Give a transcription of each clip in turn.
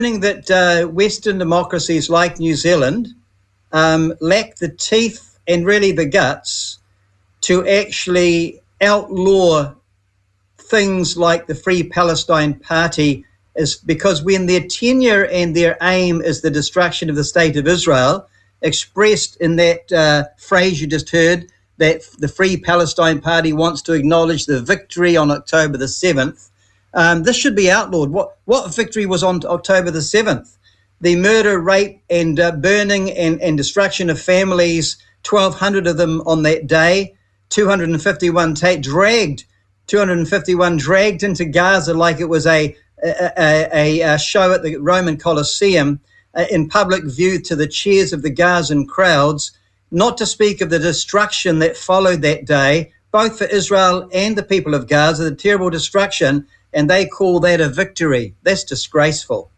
that Western democracies like New Zealand lack the teeth and really the guts to actually outlaw things like the Free Palestine Party, is because when their tenure and their aim is the destruction of the State of Israel, expressed in that phrase you just heard, that the Free Palestine Party wants to acknowledge the victory on October the 7th, this should be outlawed. What victory was on October the 7th? The murder, rape, and burning and destruction of families, 1,200 of them on that day, 251 dragged into Gaza like it was a show at the Roman Colosseum, in public view to the cheers of the Gazan crowds, not to speak of the destruction that followed that day, both for Israel and the people of Gaza, the terrible destruction, and they call that a victory. That's disgraceful.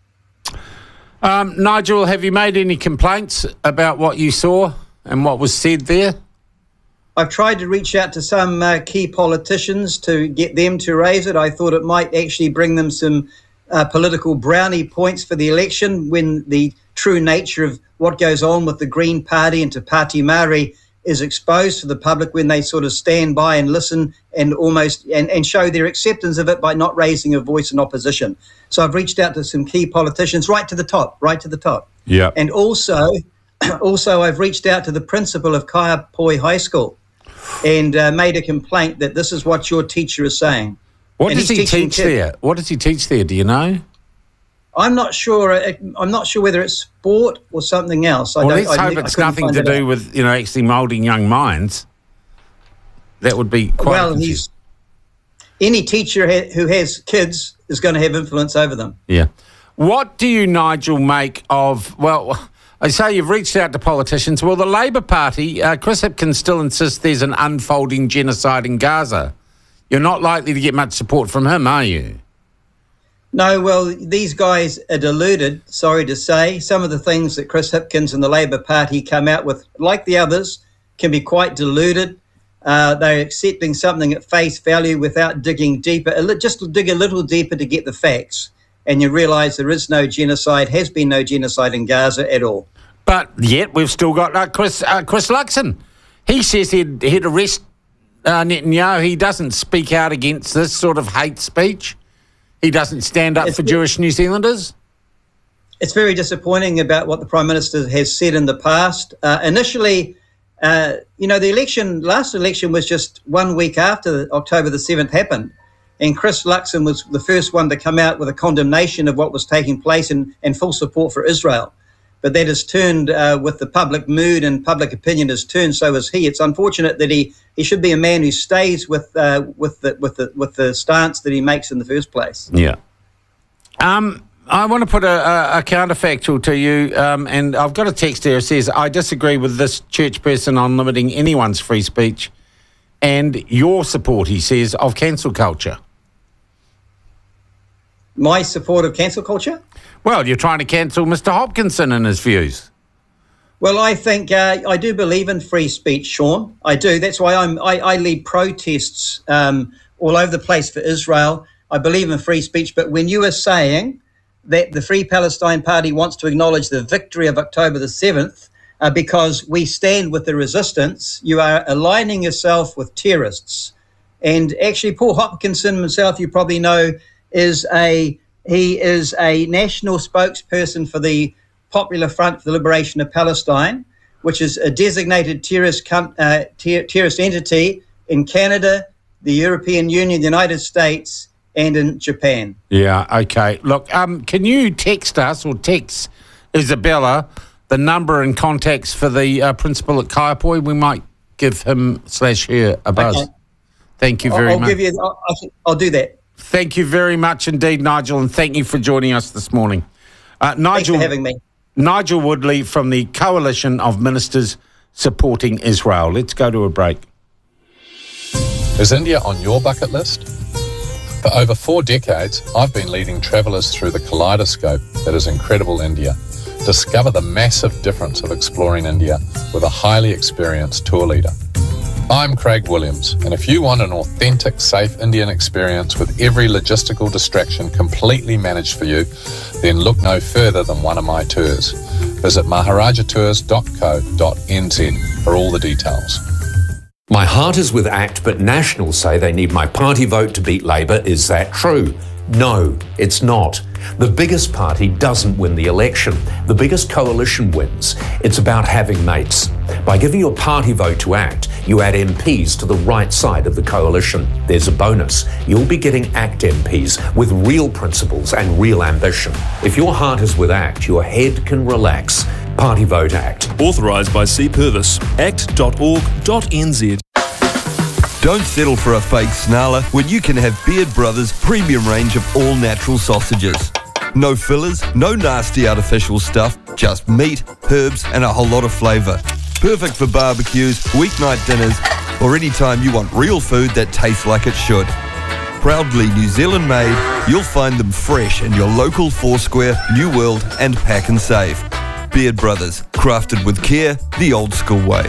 Nigel, have you made any complaints about what you saw and what was said there? I've tried to reach out to some key politicians to get them to raise it. I thought it might actually bring them some political brownie points for the election, when the true nature of what goes on with the Green Party and Te Pāti Māori is exposed to the public when they sort of stand by and listen and almost and show their acceptance of it by not raising a voice in opposition. So I've reached out to some key politicians right to the top. Yeah. And also I've reached out to the principal of Kaiapoi High School and made a complaint that this is what your teacher is saying. What does he teach there? What does he teach there? Do you know? I'm not sure. I'm not sure whether it's sport or something else. Let's hope it's nothing to do with, actually moulding young minds. That would be quite... Well, any teacher who has kids is going to have influence over them. Yeah. What do you, Nigel, make of... Well, I say you've reached out to politicians. Well, the Labour Party, Chris Hipkins still insists there's an unfolding genocide in Gaza. You're not likely to get much support from him, are you? No, well, these guys are deluded, sorry to say. Some of the things that Chris Hipkins and the Labour Party come out with, like the others, can be quite deluded. They're accepting something at face value without digging deeper. Just dig a little deeper to get the facts, and you realise there is no genocide, has been no genocide in Gaza at all. But yet we've still got Chris Luxon. He says he'd arrest Netanyahu. He doesn't speak out against this sort of hate speech. He doesn't stand up for Jewish New Zealanders. It's very disappointing about what the Prime Minister has said in the past. Initially, the last election was just 1 week after October the 7th happened. And Chris Luxon was the first one to come out with a condemnation of what was taking place and full support for Israel. But that has turned with the public mood and public opinion has turned, so has he. It's unfortunate that he should be a man who stays with the stance that he makes in the first place. Yeah. I want to put a counterfactual to you, and I've got a text here that says, I disagree with this church person on limiting anyone's free speech and your support, he says, of cancel culture. My support of cancel culture? Well, you're trying to cancel Mr. Hopkinson and his views. Well, I think I do believe in free speech, Sean. I do. That's why I lead protests all over the place for Israel. I believe in free speech. But when you are saying that the Free Palestine Party wants to acknowledge the victory of October the 7th because we stand with the resistance, you are aligning yourself with terrorists. And actually, Paul Hopkinson himself, you probably know, he is a national spokesperson for the Popular Front for the Liberation of Palestine, which is a designated terrorist entity in Canada, the European Union, the United States, and in Japan. Yeah, okay. Look, can you text us or text Isabella the number and contacts for the principal at Kaiapoi? We might give him/her a buzz. Okay. Thank you very much. I'll do that. Thank you very much indeed, Nigel, and thank you for joining us this morning. Thanks for having me. Nigel Woodley from the Coalition of Ministers Supporting Israel. Let's go to a break. Is India on your bucket list? For over 4 decades, I've been leading travellers through the kaleidoscope that is incredible India. Discover the massive difference of exploring India with a highly experienced tour leader. I'm Craig Williams, and if you want an authentic, safe Indian experience with every logistical distraction completely managed for you, then look no further than one of my tours. Visit maharajatours.co.nz for all the details. My heart is with ACT, but Nationals say they need my party vote to beat Labour. Is that true? No, it's not. The biggest party doesn't win the election. The biggest coalition wins. It's about having mates. By giving your party vote to ACT, you add MPs to the right side of the coalition. There's a bonus. You'll be getting ACT MPs with real principles and real ambition. If your heart is with ACT, your head can relax. Party vote ACT. Authorised by C. Purvis. act.org.nz. Don't settle for a fake snarler when you can have Beard Brothers' premium range of all-natural sausages. No fillers, no nasty artificial stuff, just meat, herbs and a whole lot of flavour. Perfect for barbecues, weeknight dinners or any time you want real food that tastes like it should. Proudly New Zealand made, you'll find them fresh in your local Foursquare, New World and Pack and Save. Beard Brothers, crafted with care, the old school way.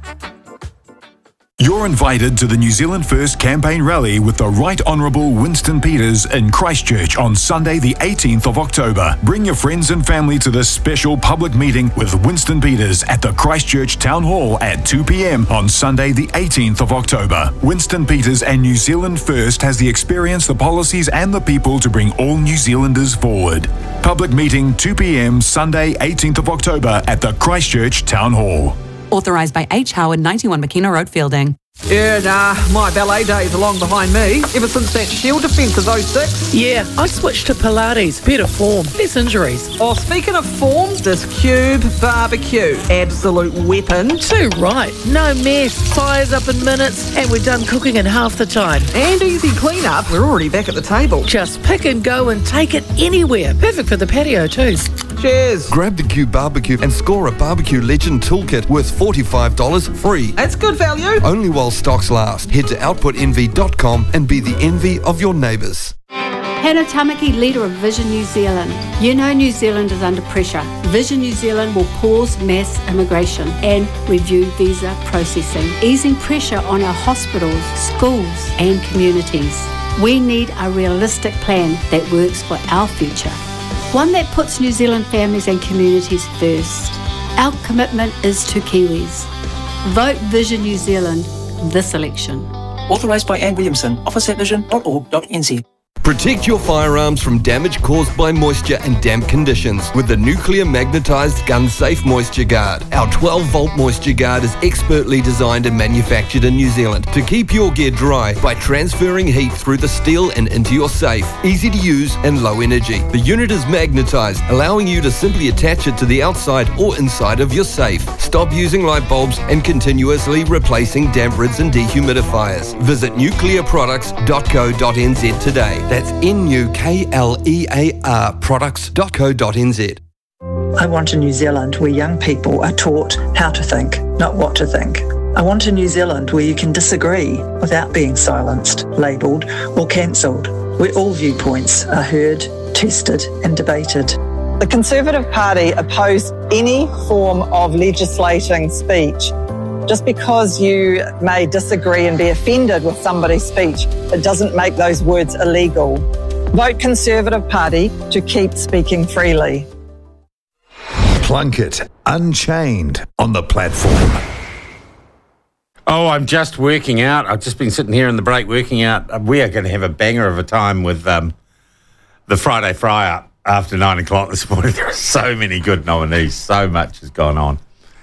You're invited to the New Zealand First campaign rally with the Right Honourable Winston Peters in Christchurch on Sunday the 18th of October. Bring your friends and family to this special public meeting with Winston Peters at the Christchurch Town Hall at 2 p.m. on Sunday the 18th of October. Winston Peters and New Zealand First has the experience, the policies and the people to bring all New Zealanders forward. Public meeting 2 p.m. Sunday 18th of October at the Christchurch Town Hall. Authorised by H. Howard, 91 McKenna Road, Fielding. Yeah, nah, my ballet days are long behind me. Ever since that Shield defence of 06. Yeah, I switched to Pilates. Better form, less injuries. Oh, speaking of form, this Cube barbecue. Absolute weapon. Too right. No mess. Fires up in minutes, and we're done cooking in half the time. And easy clean-up. We're already back at the table. Just pick and go and take it anywhere. Perfect for the patio too. Cheers. Grab the Cube barbecue and score a barbecue legend toolkit worth $45 free. That's good value. Only while stocks last. Head to outputenvy.com and be the envy of your neighbours. Hannah Tamaki, leader of Vision New Zealand. You know New Zealand is under pressure. Vision New Zealand will pause mass immigration and review visa processing, easing pressure on our hospitals, schools and communities. We need a realistic plan that works for our future. One that puts New Zealand families and communities first. Our commitment is to Kiwis. Vote Vision New Zealand this election. Authorised by Anne Williamson, office at vision.org.nz. Protect your firearms from damage caused by moisture and damp conditions with the nuclear magnetised gun safe moisture guard. Our 12-volt moisture guard is expertly designed and manufactured in New Zealand to keep your gear dry by transferring heat through the steel and into your safe. Easy to use and low energy. The unit is magnetised, allowing you to simply attach it to the outside or inside of your safe. Stop using light bulbs and continuously replacing damp rids and dehumidifiers. Visit nuclearproducts.co.nz today. That's NUKLEAR products.co.nz. I want a New Zealand where young people are taught how to think, not what to think. I want a New Zealand where you can disagree without being silenced, labelled or cancelled, where all viewpoints are heard, tested and debated. The Conservative Party oppose any form of legislating speech. Just because you may disagree and be offended with somebody's speech, it doesn't make those words illegal. Vote Conservative Party to keep speaking freely. Plunkett, Unchained on the platform. Oh, I'm just working out. I've just been sitting here in the break working out. We are going to have a banger of a time with the Friday Fry-Up after 9 o'clock this morning. There are so many good nominees. So much has gone on.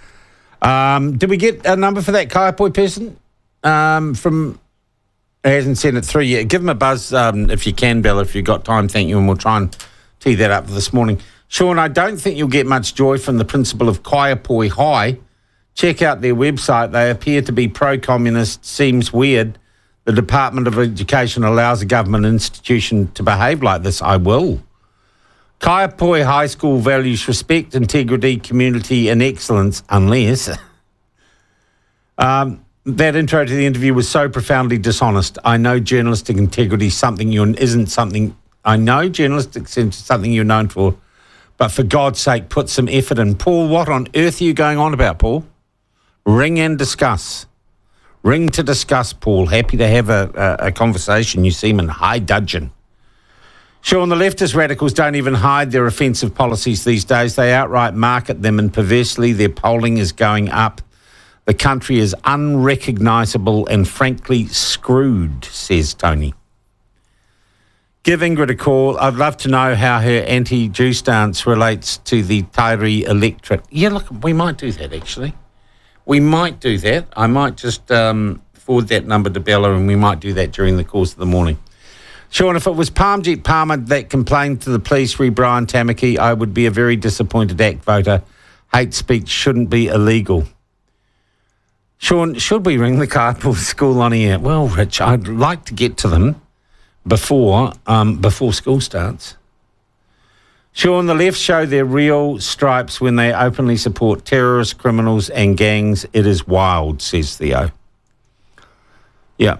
Did we get a number for that Kaiapoi person? From hasn't sent it through yet. Give him a buzz if you can, Bella, if you've got time. Thank you, and we'll try and tee that up for this morning. Sean, I don't think you'll get much joy from the principal of Kaiapoi High. Check out their website. They appear to be pro-communist. Seems weird. The Department of Education allows a government institution to behave like this. I will. Kaiapoi High School values respect, integrity, community and excellence, unless... that intro to the interview was so profoundly dishonest. I know journalistic integrity isn't something you're known for, but for God's sake, put some effort in. Paul, what on earth are you going on about, Paul? Ring and discuss. Ring to discuss, Paul. Happy to have a conversation. You seem in high dudgeon. Sean, the leftist radicals don't even hide their offensive policies these days. They outright market them, and perversely their polling is going up. The country is unrecognisable and frankly screwed, says Tony. Give Ingrid a call. I'd love to know how her anti-Jew stance relates to the Tairi electorate. Yeah, look, we might do that, actually. We might do that. I might just forward that number to Bella, and we might do that during the course of the morning. Sean, if it was Parmjeet Palmer that complained to the police re Brian Tamaki, I would be a very disappointed ACT voter. Hate speech shouldn't be illegal. Sean, should we ring the carpool school on air? Well, Rich, I'd like to get to them before school starts. Sean, the left show their real stripes when they openly support terrorists, criminals and gangs. It is wild, says Theo. Yeah.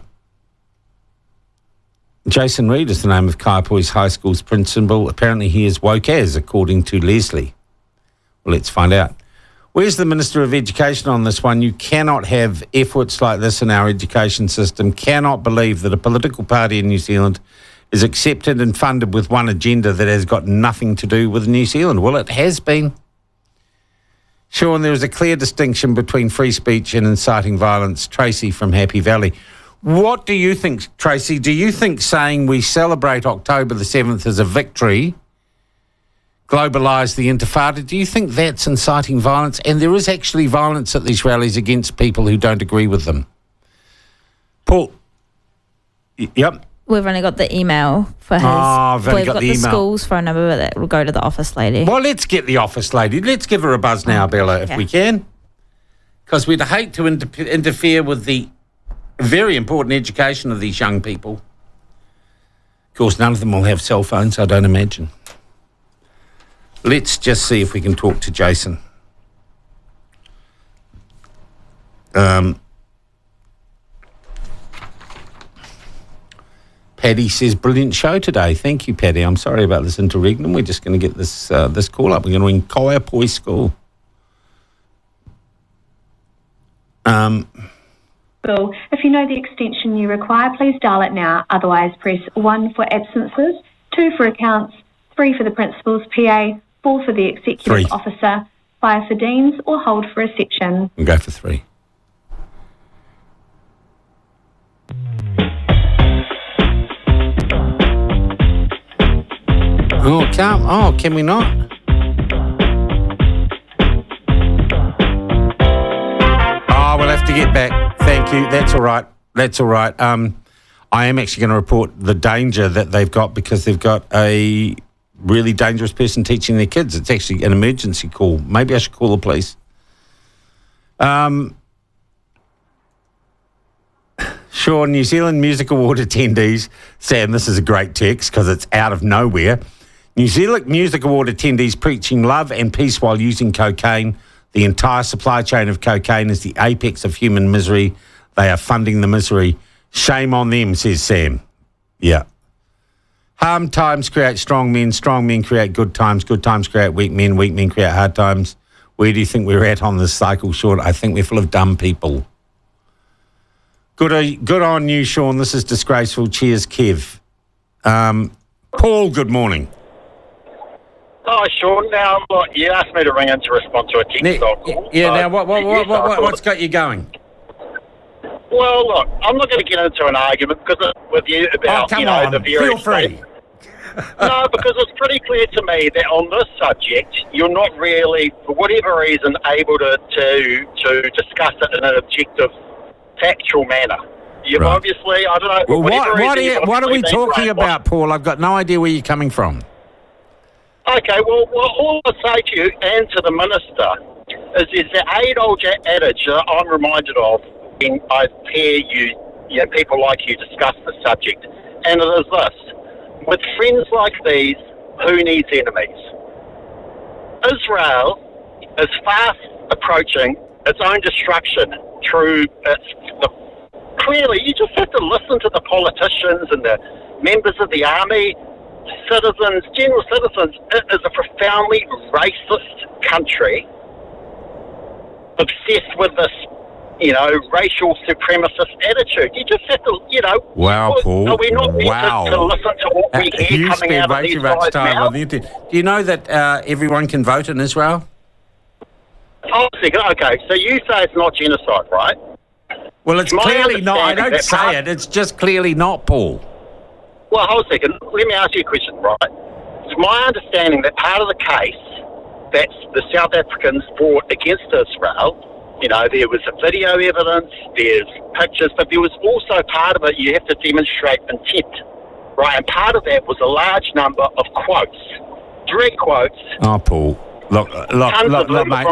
Jason Reid is the name of Kaiapoi High School's principal. Apparently he is woke as, according to Leslie. Well, let's find out. Where's the Minister of Education on this one? You cannot have efforts like this in our education system. Cannot believe that a political party in New Zealand is accepted and funded with one agenda that has got nothing to do with New Zealand. Well, it has been. Sean, there is a clear distinction between free speech and inciting violence. Tracy from Happy Valley. What do you think, Tracy? Do you think saying we celebrate October the 7th as a victory, globalise the Intifada, do you think that's inciting violence? And there is actually violence at these rallies against people who don't agree with them. Paul? Yep. We've only got the email for his. Oh, we've got the email. School's phone number, but that will go to the office lady. Well, let's get the office lady. Let's give her a buzz now, Bella, if we can. Because we'd hate to interfere with the very important education of these young people. Of course, none of them will have cell phones, I don't imagine. Let's just see if we can talk to Jason. Paddy says, brilliant show today. Thank you, Paddy. I'm sorry about this interregnum. We're just going to get this call up. We're going to ring Kaiapoi School. If you know the extension you require, please dial it now. Otherwise, press 1 for absences, 2 for accounts, 3 for the principal's PA, 4 for the executive officer, 5 for deans, or hold for a section. We'll go for 3. Can we not? Oh, we'll have to get back. Thank you. That's all right. I am actually going to report the danger that they've got because they've got a really dangerous person teaching their kids. It's actually an emergency call. Maybe I should call the police. Sure, New Zealand Music Award attendees, Sam, this is a great text because it's out of nowhere. New Zealand Music Award attendees preaching love and peace while using cocaine. The entire supply chain of cocaine is the apex of human misery. They are funding the misery. Shame on them, says Sam. Yeah. Hard times create strong men create good times create weak men create hard times. Where do you think we're at on this cycle, Sean? I think we're full of dumb people. Good on you, Sean. This is disgraceful. Cheers, Kev. Paul, good morning. Oh, Sean. Now, look, you asked me to ring in to respond to a text call. Yeah, now what's got you going? Well, look, I'm not going to get into an argument with you about the various. Feel free. No, because it's pretty clear to me that on this subject, you're not really, for whatever reason, able to discuss it in an objective, factual manner. You've obviously, I don't know. Well, what are we talking about, Paul? I've got no idea where you're coming from. Okay, well, all I say to you and to the minister is the age-old adage that I'm reminded of when I hear people like you discuss the subject, and it is this. With friends like these, who needs enemies? Israel is fast approaching its own destruction through clearly, you just have to listen to the politicians and the members of the army, citizens, general citizens. It is a profoundly racist country, obsessed with this, racial supremacist attitude. You just have to, Wow, Paul. Are we not meant to listen to what we hear You coming spend out of way these too much guys' time on mouths? the internet. Do you know that everyone can vote in Israel? Oh, okay, so you say it's not genocide, right? Well, it's My clearly not. I understanding don't that say part- it. It's just clearly not, Paul. Well, hold a second. Let me ask you a question, right? It's my understanding that part of the case that the South Africans brought against Israel, there was a video evidence, there's pictures, but there was also part of it you have to demonstrate intent, right? And part of that was a large number of quotes, direct quotes. Oh, Paul. Look, mate.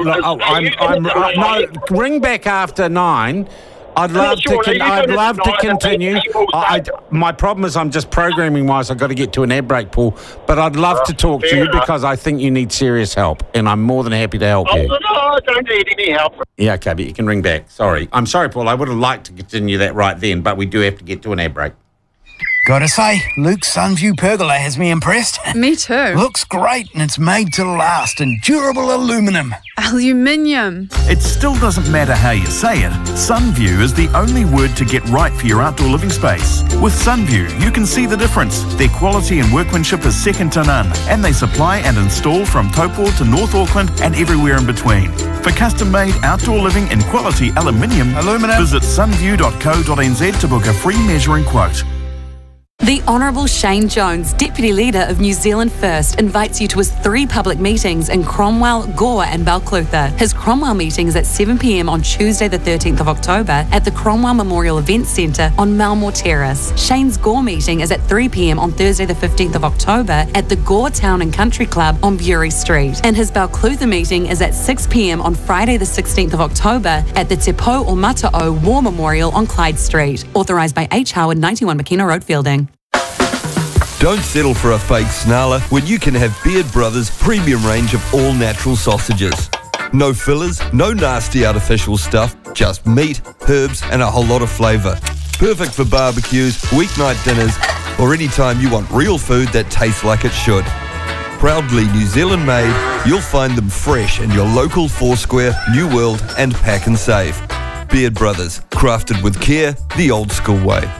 No, ring back after 9. I'd love to continue. My problem is I'm just programming-wise. I've got to get to an ad break, Paul. But I'd love to talk to you because I think you need serious help, and I'm more than happy to help you. No, I don't need any help. Yeah, okay, but you can ring back. Sorry. I'm sorry, Paul. I would have liked to continue that right then, but we do have to get to an ad break. Gotta say, Luke's Sunview pergola has me impressed. Me too. Looks great and it's made to last in durable aluminum. Aluminium. It still doesn't matter how you say it. Sunview is the only word to get right for your outdoor living space. With Sunview, you can see the difference. Their quality and workmanship is second to none, and they supply and install from Taupo to North Auckland and everywhere in between. For custom-made outdoor living in quality aluminium, visit sunview.co.nz to book a free measuring quote. The Honourable Shane Jones, Deputy Leader of New Zealand First, invites you to his 3 public meetings in Cromwell, Gore and Balclutha. His Cromwell meeting is at 7 p.m. on Tuesday the 13th of October at the Cromwell Memorial Events Centre on Malmore Terrace. Shane's Gore meeting is at 3 p.m. on Thursday the 15th of October at the Gore Town and Country Club on Bury Street. And his Balclutha meeting is at 6 p.m. on Friday the 16th of October at the Te Pou o Mata'o War Memorial on Clyde Street. Authorised by H. Howard, 91 McKenna Road, Fielding. Don't settle for a fake snarler when you can have Beard Brothers' premium range of all-natural sausages. No fillers, no nasty artificial stuff, just meat, herbs and a whole lot of flavour. Perfect for barbecues, weeknight dinners or any time you want real food that tastes like it should. Proudly New Zealand made, you'll find them fresh in your local Foursquare, New World and Pack and Save. Beard Brothers, crafted with care, the old school way.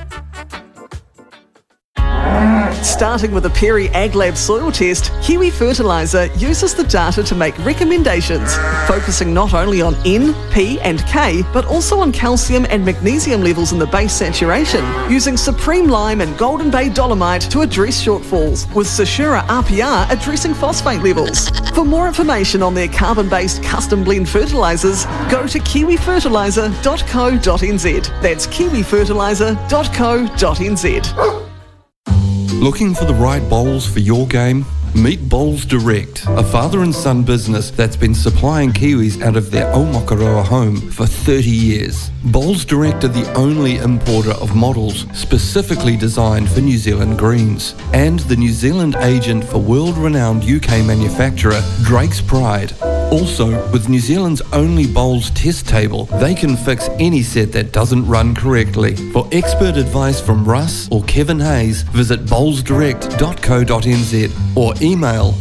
Starting with a Perry AgLab soil test, Kiwi Fertiliser uses the data to make recommendations, focusing not only on N, P and K, but also on calcium and magnesium levels in the base saturation, using Supreme Lime and Golden Bay Dolomite to address shortfalls, with Sashura RPR addressing phosphate levels. For more information on their carbon-based custom blend fertilisers, go to kiwifertiliser.co.nz. That's kiwifertiliser.co.nz. Looking for the right bowls for your game? Meet Bowls Direct, a father and son business that's been supplying Kiwis out of their Omakaroa home for 30 years. Bowls Direct are the only importer of models specifically designed for New Zealand greens, and the New Zealand agent for world-renowned UK manufacturer Drake's Pride. Also, with New Zealand's only bowls test table, they can fix any set that doesn't run correctly. For expert advice from Russ or Kevin Hayes, visit bowlsdirect.co.nz or email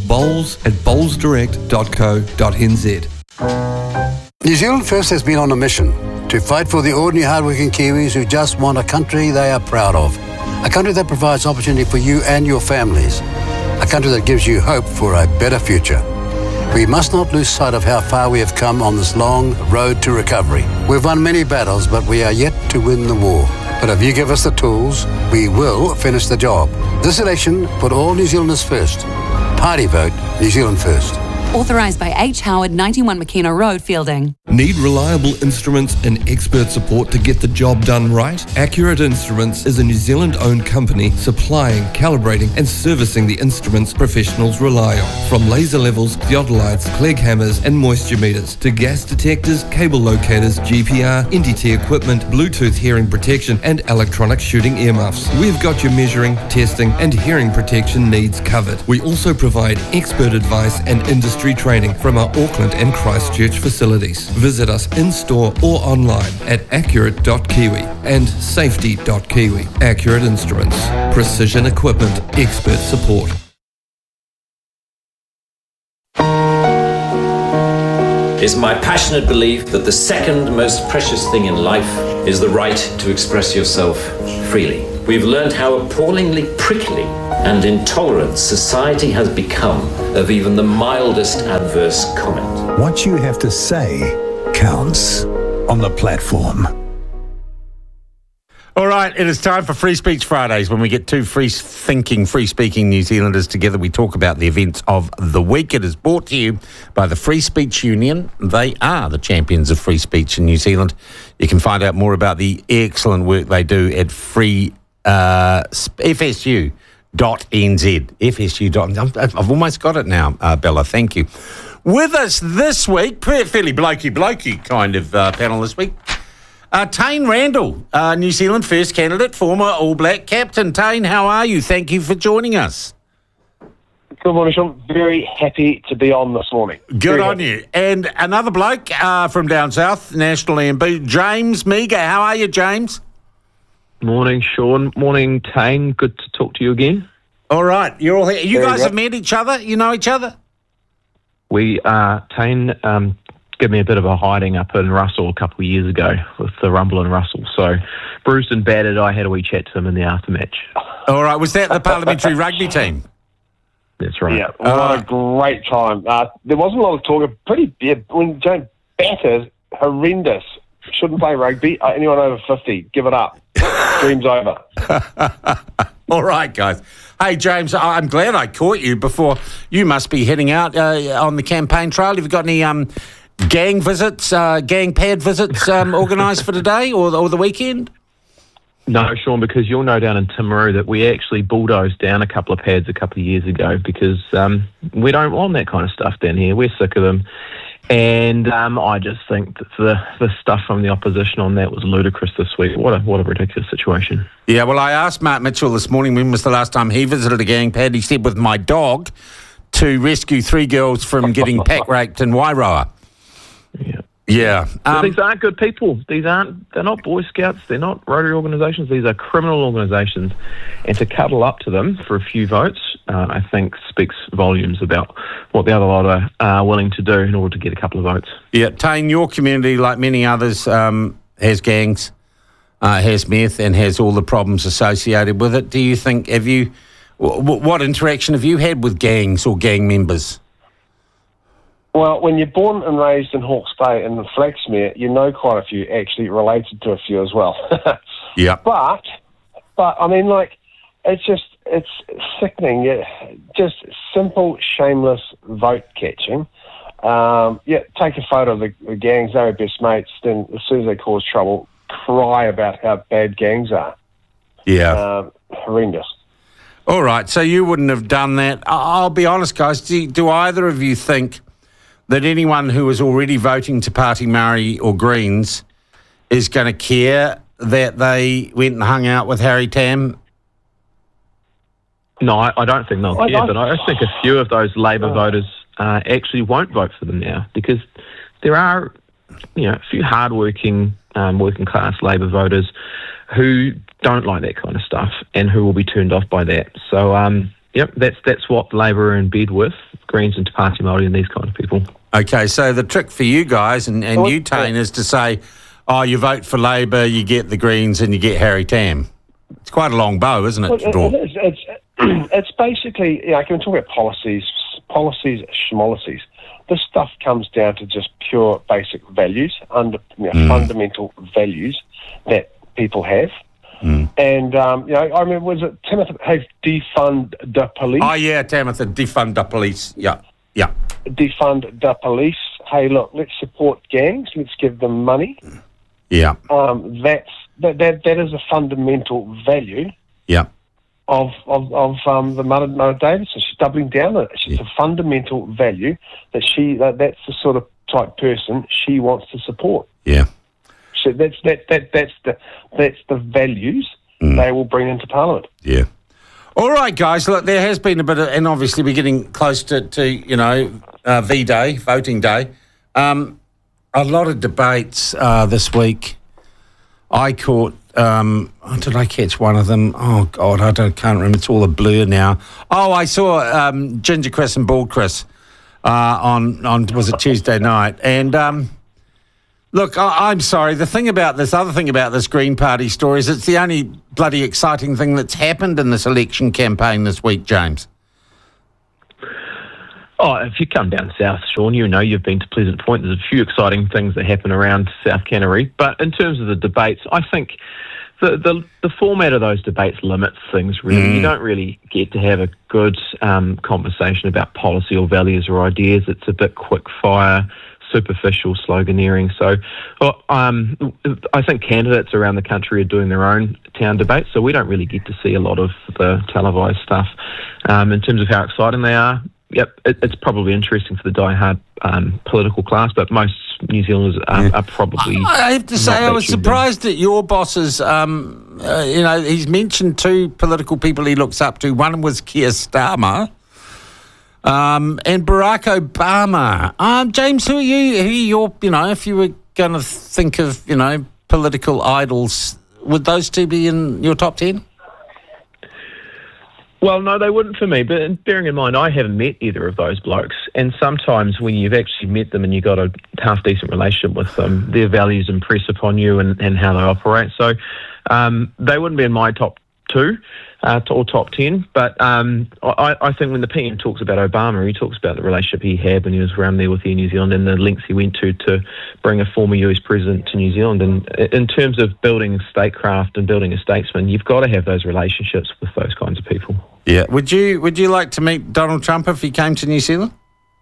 bowls@bowlsdirect.co.nz. New Zealand First has been on a mission to fight for the ordinary hardworking Kiwis who just want a country they are proud of. A country that provides opportunity for you and your families. A country that gives you hope for a better future. We must not lose sight of how far we have come on this long road to recovery. We've won many battles, but we are yet to win the war. But if you give us the tools, we will finish the job. This election, put all New Zealanders first. Party vote, New Zealand First. Authorised by H. Howard, 91 McKenna Road, Fielding. Need reliable instruments and expert support to get the job done right? Accurate Instruments is a New Zealand-owned company supplying, calibrating and servicing the instruments professionals rely on. From laser levels, theodolites, Clegg hammers and moisture meters to gas detectors, cable locators, GPR, NDT equipment, Bluetooth hearing protection and electronic shooting earmuffs. We've got your measuring, testing and hearing protection needs covered. We also provide expert advice and industry training from our Auckland and Christchurch facilities. Visit us in-store or online at accurate.kiwi and safety.kiwi. Accurate Instruments. Precision equipment. Expert support. is my passionate belief that the second most precious thing in life is the right to express yourself freely. We've learned how appallingly prickly and intolerant society has become of even the mildest adverse comment. What you have to say counts on the platform. All right, it is time for Free Speech Fridays, when we get two free-thinking, free-speaking New Zealanders together. We talk about the events of the week. It is brought to you by the Free Speech Union. They are the champions of free speech in New Zealand. You can find out more about the excellent work they do at FSU.nz. FSU. I've almost got it now, Bella. Thank you. With us this week, fairly blokey kind of panel this week, Tane Randall, New Zealand First candidate, former All Black captain. Tane, how are you? Thank you for joining us. Good morning, Sean. Very happy to be on this morning. Good on you. And another bloke from down south, National MP, James Meagher. How are you, James? Morning, Sean. Morning, Tane. Good to talk to you again. All right. You're all here. You guys have met each other? You know each other? We Tane gave me a bit of a hiding up in Russell a couple of years ago with the Rumble in Russell. So, bruised and battered, I had a wee chat to him in the aftermatch. All right. Was that the parliamentary rugby team? That's right. Yeah, what a great time. There wasn't a lot of talk. When James batters, horrendous. Shouldn't play rugby. Anyone over 50, give it up. Dream's over. All right, guys. Hey, James, I'm glad I caught you before. You must be heading out on the campaign trail. Have you got any gang visits, gang pad visits organised for today or the weekend? No, Sean, because you'll know down in Timaru that we actually bulldozed down a couple of pads a couple of years ago because we don't want that kind of stuff down here. We're sick of them. And I just think that the stuff from the opposition on that was ludicrous this week. What a ridiculous situation. Yeah, well, I asked Mark Mitchell this morning when was the last time he visited a gang pad. He said with my dog to rescue 3 girls from getting pack raped in Wairoa. Yeah. But these aren't good people. They're not Boy Scouts. They're not Rotary organisations. These are criminal organisations. And to cuddle up to them for a few votes, I think speaks volumes about what the other lot are willing to do in order to get a couple of votes. Yeah, Tane, your community, like many others, has gangs, has meth, and has all the problems associated with it. Do you think, what interaction have you had with gangs or gang members? Well, when you're born and raised in Hawke's Bay and in Flaxmere, you know quite a few, actually related to a few as well. Yeah. But I mean, like, it's sickening. Just simple, shameless vote catching. Take a photo of the gangs, they're best mates, then as soon as they cause trouble, cry about how bad gangs are. Yeah. Horrendous. All right, so you wouldn't have done that. I'll be honest, guys, do either of you think that anyone who is already voting to Party Māori or Greens is going to care that they went and hung out with Harry Tam? No, I don't think they'll care, but I think a few of those Labour voters actually won't vote for them now because there are, a few hard-working, working-class Labour voters who don't like that kind of stuff and who will be turned off by that. So, that's what Labour are in bed with, Greens and Te Pāti Māori and these kind of people. Okay, so the trick for you guys and you, Tane, is to say, you vote for Labour, you get the Greens and you get Harry Tam. It's quite a long bow, isn't it? It's basically, can we talk about policies, schmolicies. This stuff comes down to just pure basic values, fundamental values that people have. And, I remember, was it Timothy, defund the police? Oh, yeah, Timothy, defund the police. Yeah. Defund the police. Hey, look, let's support gangs. Let's give them money. Yeah. That is a fundamental value. Yeah. Of the Mara Davidson. She's doubling down on it. It's a fundamental value that that's the sort of type person she wants to support. Yeah. So that's the values they will bring into Parliament. Yeah. All right, guys. Look, there has been a bit of, and obviously we're getting close to V-Day, voting day. A lot of debates this week. I caught. Did I catch one of them? Oh God, can't remember. It's all a blur now. Oh, I saw Ginger Chris and Bald Chris on was it Tuesday night? And look, I'm sorry. The other thing about this Green Party story is it's the only bloody exciting thing that's happened in this election campaign this week, James. Oh, if you come down south, Sean, you know you've been to Pleasant Point. There's a few exciting things that happen around South Canterbury. But in terms of the debates, I think the format of those debates limits things, really. You don't really get to have a good conversation about policy or values or ideas. It's a bit quick-fire, superficial sloganeering. So I think candidates around the country are doing their own town debates, so we don't really get to see a lot of the televised stuff. In terms of how exciting they are, yep, it's probably interesting for the die-hard political class, but most New Zealanders are probably... I have to say, I was surprised at your bosses. He's mentioned two political people he looks up to. One was Keir Starmer and Barack Obama. James, who are your, if you were going to think of, political idols, would those two be in your top 10? Well, no, they wouldn't for me. But bearing in mind, I haven't met either of those blokes. And sometimes when you've actually met them and you've got a half-decent relationship with them, their values impress upon you and how they operate. So they wouldn't be in my top 2 or top 10. But I think when the PM talks about Obama, he talks about the relationship he had when he was around there with Air New Zealand and the lengths he went to bring a former US president to New Zealand. And in terms of building statecraft and building a statesman, you've got to have those relationships with those kinds of people. Yeah. Would you like to meet Donald Trump if he came to New Zealand?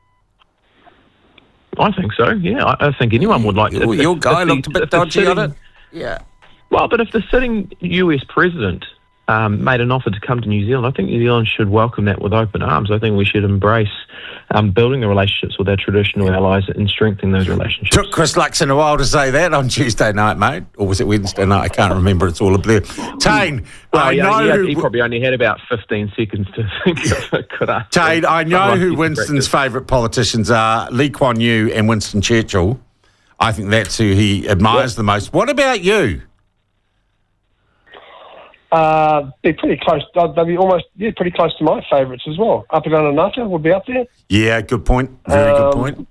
I think so, yeah. I think anyone would like to. Your guy looked a bit dodgy on it. Yeah. Well, but if the sitting US president made an offer to come to New Zealand, I think New Zealand should welcome that with open arms. I think we should embrace building the relationships with our traditional allies and strengthening those relationships. Took Chris Luxon a while to say that on Tuesday night, mate. Or was it Wednesday night? I can't remember. It's all a blur. Tane, he probably only had about 15 seconds to think of it. Tane, I know who Winston's favourite politicians are, Lee Kuan Yew and Winston Churchill. I think that's who he admires the most. What about you? Be pretty close. They'd be pretty close to my favourites as well. Apirana would be up there. Yeah, good point. Very good point.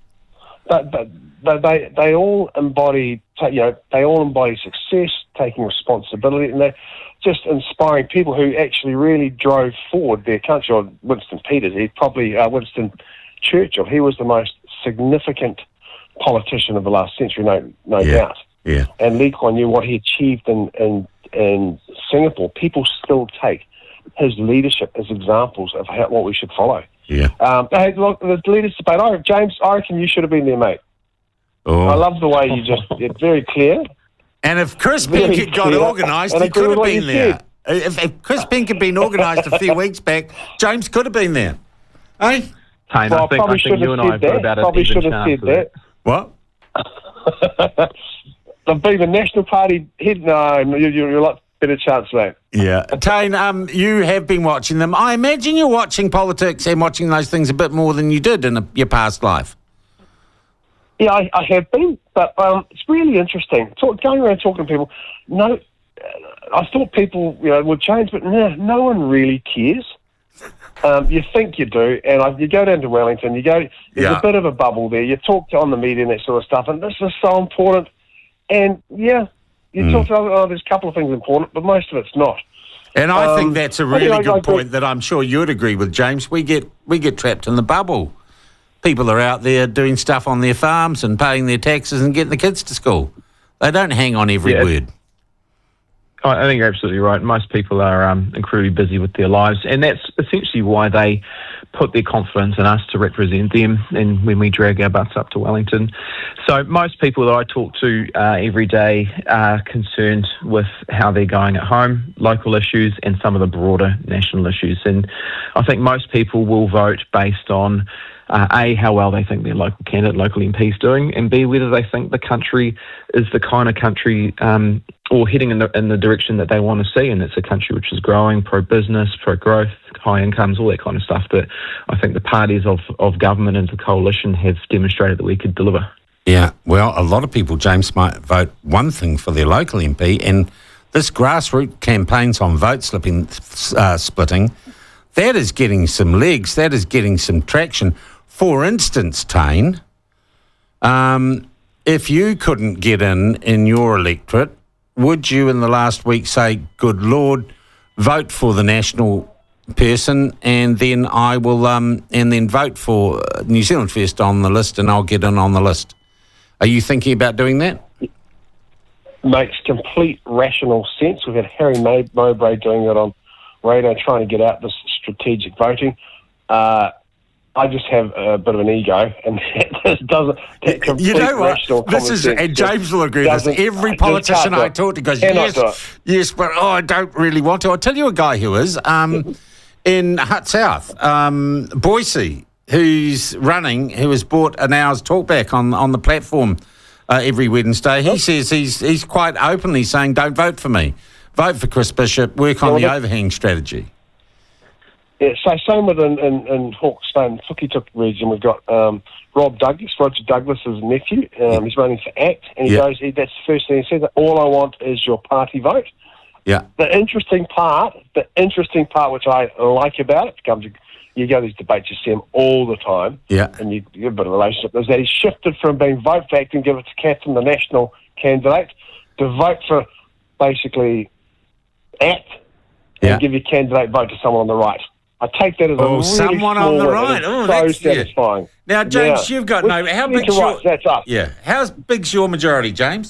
They all embody, they all embody success, taking responsibility, and they're just inspiring people who actually really drove forward their country. Or Winston Peters, Winston Churchill. He was the most significant politician of the last century, no doubt. Yeah. And Lee Kuan Yew, what he achieved in Singapore, people still take his leadership as examples of what we should follow. Yeah. Hey, look, the leaders debate. James, I reckon you should have been there, mate. Oh. I love the way it's very clear. And if Chris Pink got organised, he could have been there. If Chris Pink had been organised a few weeks back, James could have been there. Hey? Tane, I think you and I have got about an even chance of that. What? Of being the National Party head? No, you're a lot better chance, mate. Yeah. Tane, you have been watching them. I imagine you're watching politics and watching those things a bit more than you did in your past life. Yeah, I have been, but it's really interesting. Going around talking to people, I thought people would change, but no one really cares. You think you do, and you go down to Wellington, there's a bit of a bubble there. You talk on the media and that sort of stuff, and this is so important. And you talk to there's a couple of things important, but most of it's not. And I think that's a really good point that I'm sure you'd agree with, James. We get trapped in the bubble. People are out there doing stuff on their farms and paying their taxes and getting the kids to school. They don't hang on every word. I think you're absolutely right. Most people are incredibly busy with their lives, and that's essentially why they put their confidence in us to represent them and when we drag our butts up to Wellington. So most people that I talk to every day are concerned with how they're going at home, local issues, and some of the broader national issues. And I think most people will vote based on A, how well they think their local candidate, local MP is doing, and B, whether they think the country is the kind of country or heading in the direction that they want to see, and it's a country which is growing, pro-business, pro-growth, high incomes, all that kind of stuff that I think the parties of government and the coalition have demonstrated that we could deliver. Yeah, well, a lot of people, James, might vote one thing for their local MP, and this grassroots campaigns on vote splitting, that is getting some legs, that is getting some traction. for instance, Tane, if you couldn't get in your electorate, would you in the last week say, good Lord, vote for the national person and then I will and then vote for New Zealand First on the list and I'll get in on the list? Are you thinking about doing that? Makes complete rational sense. We've had Harry Mowbray doing it on radio, trying to get out this strategic voting. I just have a bit of an ego, and this doesn't. You know what? This is, and James will agree with this. Every politician I talk to goes, yes, but I don't really want to. I'll tell you a guy who is in Hutt South, Boise, who's running, who has bought an hour's talkback on the platform every Wednesday. He says he's quite openly saying, don't vote for me. Vote for Chris Bishop, work on the overhang strategy. Yeah, so same with in Hawke's Bay, Fukituk region, we've got Roger Douglas's nephew. He's running for ACT, and he goes, that's the first thing he says, all I want is your party vote. Yeah. The interesting part which I like about it, you go to these debates, you see them all the time, and you get a bit of a relationship, is that he's shifted from being vote for ACT and give it to Catherine, the national candidate, to vote for basically ACT and give your candidate vote to someone on the right. I take that as a really someone on the right. Oh, that's satisfying. Now, James, you've got how big's your... That's us. Yeah. How big's your majority, James?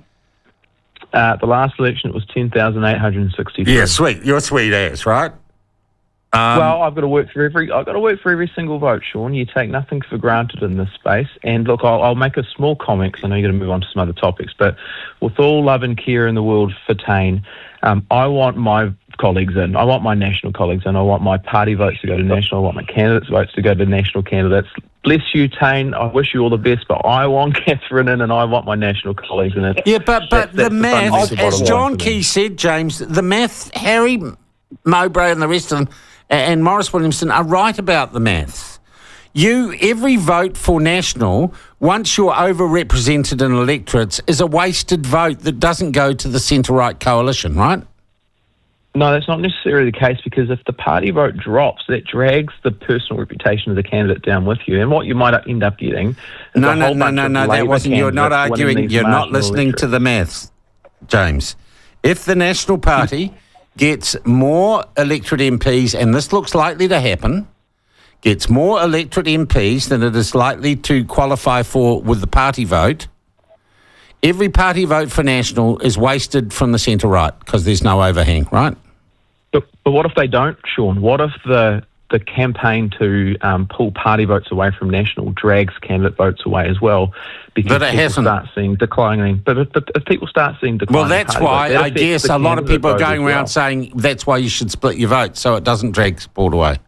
The last election, it was 10,863. Yeah, sweet. You're sweet ass, right? Well, I've got to work for every single vote, Sean. You take nothing for granted in this space. And look, I'll make a small comment because I know you're going to move on to some other topics. But with all love and care in the world for Tane, I want my colleagues in. I want my national colleagues in. I want my party votes to go to national. I want my candidates' votes to go to national candidates. Bless you, Tane. I wish you all the best, but I want Catherine in and I want my national colleagues in it. Yeah, but the math, as John Key said, James, the math, Harry Mowbray and the rest of them, and Morris Williamson are right about the maths. Every vote for national, once you're overrepresented in electorates, is a wasted vote that doesn't go to the centre-right coalition, right? No, that's not necessarily the case, because if the party vote drops, that drags the personal reputation of the candidate down with you. And what you might end up getting... No, that wasn't... You're not arguing... You're not listening to the maths, James. If the National Party gets more electorate MPs, and this looks likely to happen, gets more electorate MPs than it is likely to qualify for with the party vote, every party vote for national is wasted from the centre-right because there's no overhang, right? But what if they don't, Sean? What if the campaign to pull party votes away from national drags candidate votes away as well? Because people start seeing declining. But if people start seeing declining... Well, that's why I guess a lot of people are going around saying that's why you should split your vote so it doesn't drag support away.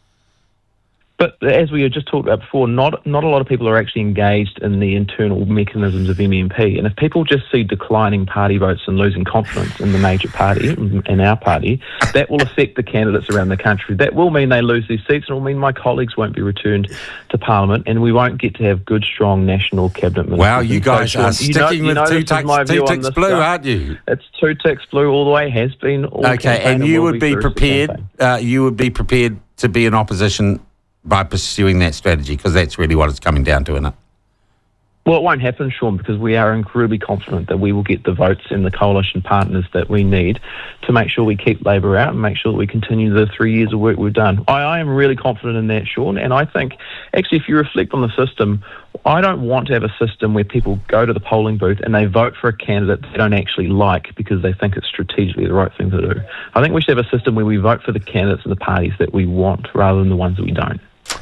But as we had just talked about before, not a lot of people are actually engaged in the internal mechanisms of MMP. And if people just see declining party votes and losing confidence in the major party, in our party, that will affect the candidates around the country. That will mean they lose these seats, and it will mean my colleagues won't be returned to Parliament, and we won't get to have good, strong national cabinet ministers. Wow, you guys are sticking with two ticks blue, aren't you? It's two ticks blue all the way, has been all the Okay, and you would be prepared. You would be prepared to be in opposition by pursuing that strategy, because that's really what it's coming down to, isn't it? Well, it won't happen, Sean, because we are incredibly confident that we will get the votes and the coalition partners that we need to make sure we keep Labor out and make sure that we continue the 3 years of work we've done. I am really confident in that, Sean, and I think, actually, if you reflect on the system, I don't want to have a system where people go to the polling booth and they vote for a candidate they don't actually like because they think it's strategically the right thing to do. I think we should have a system where we vote for the candidates and the parties that we want rather than the ones that we don't.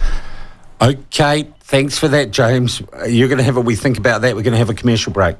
Okay, thanks for that, James. You're going to have a wee think about that. We're going to have a commercial break.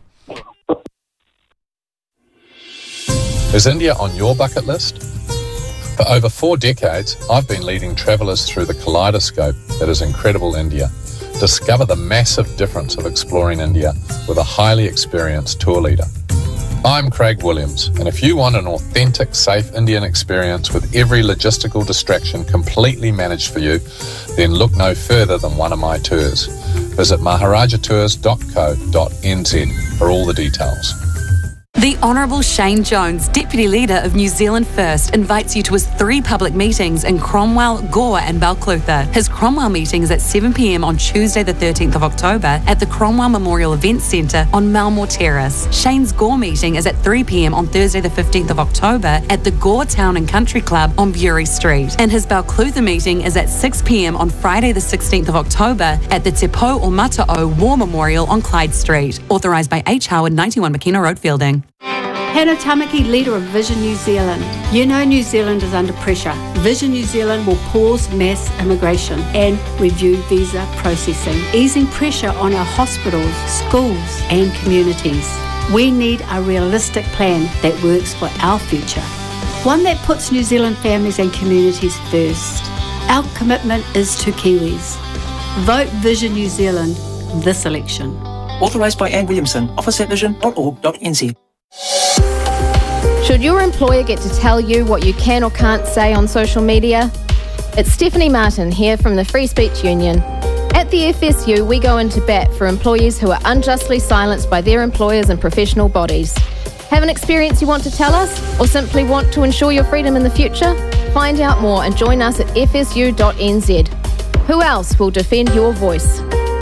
Is India on your bucket list? For over 4 decades, I've been leading travellers through the kaleidoscope that is incredible India. Discover the massive difference of exploring India with a highly experienced tour leader. I'm Craig Williams, and if you want an authentic, safe Indian experience with every logistical distraction completely managed for you, then look no further than one of my tours. Visit maharajatours.co.nz for all the details. The Honourable Shane Jones, Deputy Leader of New Zealand First, invites you to his 3 public meetings in Cromwell, Gore and Balclutha. His Cromwell meeting is at 7 p.m. on Tuesday the 13th of October at the Cromwell Memorial Events Centre on Malmore Terrace. Shane's Gore meeting is at 3 p.m. on Thursday the 15th of October at the Gore Town and Country Club on Bury Street. And his Balclutha meeting is at 6 p.m. on Friday the 16th of October at the Te Pou o Mata'o War Memorial on Clyde Street. Authorised by H. Howard, 91 McKenna Road, Fielding. Hannah Tamaki, leader of Vision New Zealand. You know New Zealand is under pressure. Vision New Zealand will pause mass immigration and review visa processing, easing pressure on our hospitals, schools and communities. We need a realistic plan that works for our future, one that puts New Zealand families and communities first. Our commitment is to Kiwis. Vote Vision New Zealand this election. Authorised by Anne Williamson, office at vision.org.nz. Should your employer get to tell you what you can or can't say on social media? It's Stephanie Martin here from the Free Speech Union. At the FSU, we go into bat for employees who are unjustly silenced by their employers and professional bodies. Have an experience you want to tell us, or simply want to ensure your freedom in the future? Find out more and join us at fsu.nz. Who else will defend your voice?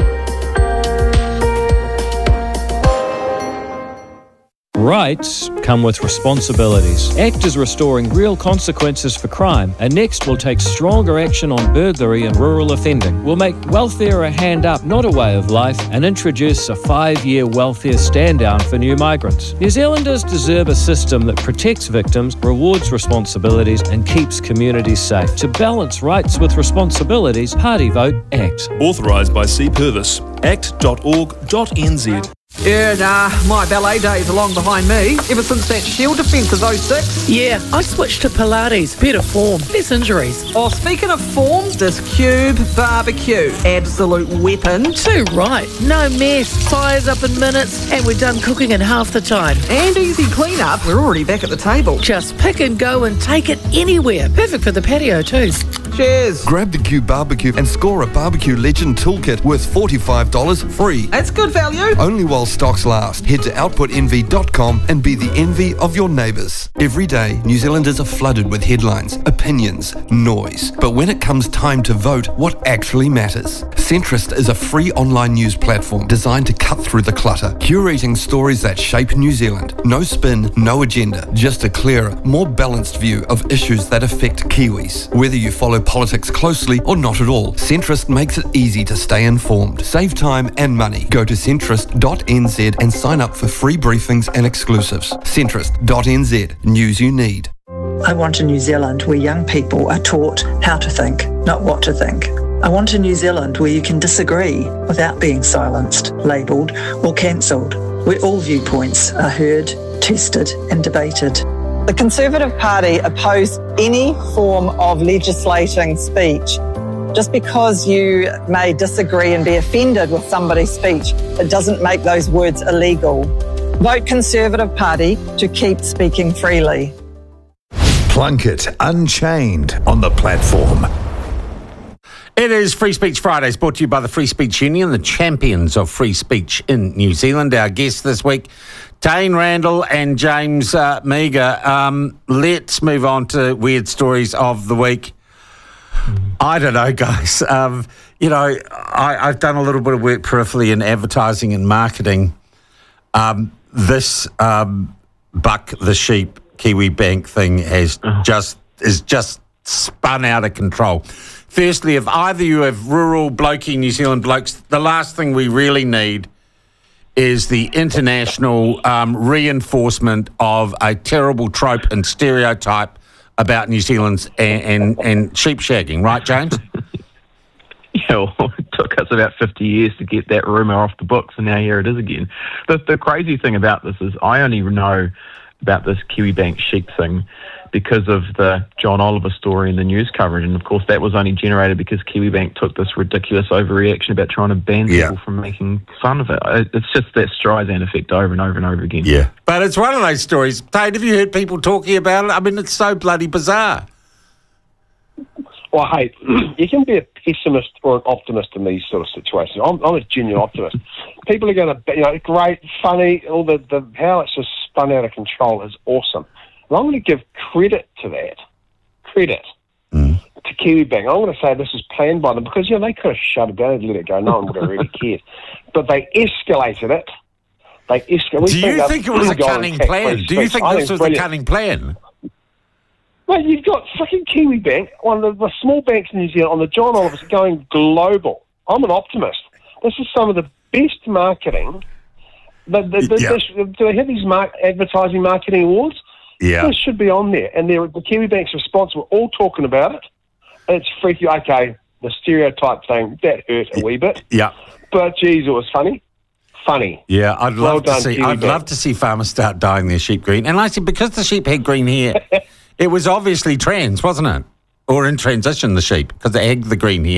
Rights come with responsibilities. ACT is restoring real consequences for crime, and Next will take stronger action on burglary and rural offending. We'll make welfare a hand up, not a way of life, and introduce a 5-year welfare stand-down for new migrants. New Zealanders deserve a system that protects victims, rewards responsibilities, and keeps communities safe. To balance rights with responsibilities, party vote ACT. Authorised by C. Purvis. act.org.nz. Yeah, nah, my ballet days are long behind me. Ever since that Shield defence of 06. Yeah, I switched to Pilates. Better form, less injuries. Oh, speaking of form, this Cube barbecue. Absolute weapon. Too right. No mess, fires up in minutes, and we're done cooking in half the time. And easy clean-up. We're already back at the table. Just pick and go and take it anywhere. Perfect for the patio too. Cheers. Grab the Cube barbecue and score a Barbecue Legend toolkit worth $45 free. That's good value. Only while stocks last. Head to outputenvy.com and be the envy of your neighbours. Every day, New Zealanders are flooded with headlines, opinions, noise. But when it comes time to vote, what actually matters? Centrist is a free online news platform designed to cut through the clutter, curating stories that shape New Zealand. No spin, no agenda, just a clearer, more balanced view of issues that affect Kiwis. Whether you follow politics closely or not at all, Centrist makes it easy to stay informed. Save time and money. Go to centrist.nz and sign up for free briefings and exclusives. Centrist.nz. News you need. I want a New Zealand where young people are taught how to think, not what to think. I want a New Zealand where you can disagree without being silenced, labelled or cancelled, where all viewpoints are heard, tested and debated. The Conservative Party oppose any form of legislating speech. Just because you may disagree and be offended with somebody's speech, it doesn't make those words illegal. Vote Conservative Party to keep speaking freely. Plunkett Unchained on the platform. It is Free Speech Fridays, brought to you by the Free Speech Union, the champions of free speech in New Zealand. Our guests this week, Dane Randall and James Meagher. Let's move on to weird stories of the week. I don't know, guys. I've done a little bit of work peripherally in advertising and marketing. This Buck the Sheep Kiwi Bank thing is just spun out of control. Firstly, if either you have rural blokey New Zealand blokes, the last thing we really need is the international reinforcement of a terrible trope and stereotype about New Zealand's and sheep shagging, right, James? Yeah, well, it took us about 50 years to get that rumour off the books, and now here it is again. The crazy thing about this is I only know about this Kiwi Bank sheep thing because of the John Oliver story and the news coverage, and of course that was only generated because Kiwi Bank took this ridiculous overreaction about trying to ban people from making fun of it. It's just that Streisand effect over and over and over again. Yeah, but it's one of those stories. Tate, have you heard people talking about it? I mean, it's so bloody bizarre. Well, hey, you can be a pessimist or an optimist in these sort of situations. I'm a genuine optimist. people are going to, great, funny, all the how it's just spun out of control is awesome. And I'm going to give credit to that. To Kiwibank. I'm going to say this is planned by them because, they could have shut it down and let it go. No one would have really cared. But they escalated it. Do you think it was a cunning plan? Do you think this was a cunning plan? Well, you've got fucking Kiwibank, one of the small banks in New Zealand, on the John Oliver's going global. I'm an optimist. This is some of the best marketing. Do they have these advertising marketing awards? Yeah. This should be on there. And the Kiwibank's response, we're all talking about it. It's freaky. Okay, the stereotype thing, that hurt a wee bit. Yeah. But, geez, it was funny. Yeah, I'd love to see farmers start dyeing their sheep green. And I said, because the sheep had green hair, it was obviously trans, wasn't it? Or in transition, the sheep, because they had the green hair.